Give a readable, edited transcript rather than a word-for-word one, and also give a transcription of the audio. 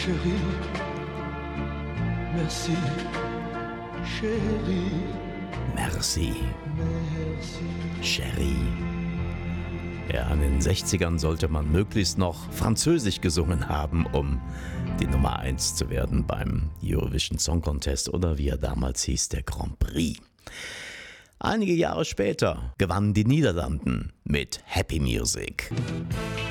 chérie, merci, chérie, Merci, merci. Chérie. Ja, in den 60ern sollte man möglichst noch Französisch gesungen haben, um die Nummer 1 zu werden beim Eurovision Song Contest oder wie er damals hieß, der Grand Prix. Einige Jahre später gewannen die Niederlanden mit Happy Music.